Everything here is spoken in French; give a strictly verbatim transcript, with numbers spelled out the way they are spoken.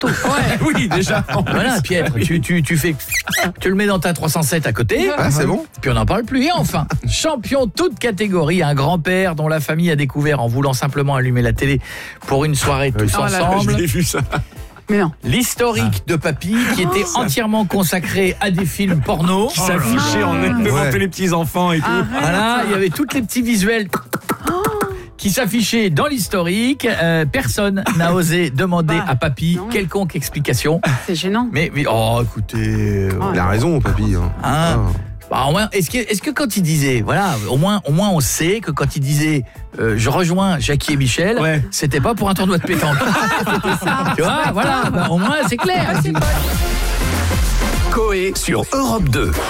tôt. Ouais. Oui, déjà. Voilà, Pietre, tu, tu, tu fais... Tu le mets dans ta trois cent sept à côté. Ah, c'est bon. Puis on n'en parle plus. Et enfin, champion toute catégorie, un grand-père dont la famille a découvert en voulant simplement allumer la télé pour une soirée tous Oh là là, ensemble. Je l'ai vu ça. Mais non. L'historique de Papy qui était entièrement consacré à des films porno. Qui s'affichait en devant Ouais. tous les petits enfants et tout. Voilà, il y avait tous les petits visuels qui s'affichaient dans l'historique. Euh, personne n'a osé demander Bah, à Papy non. quelconque explication. C'est gênant. Mais, mais oh, écoutez... euh, Oh. Il a raison, papy. Hein. Hein Ah. Bah, au moins, est-ce que, est-ce que quand il disait, voilà, au moins, au moins on sait que quand il disait euh, je rejoins Jackie et Michel, Ouais. c'était pas pour un tournoi de pétanque. Tu vois, voilà, bah, au moins c'est clair. Coé sur Europe deux.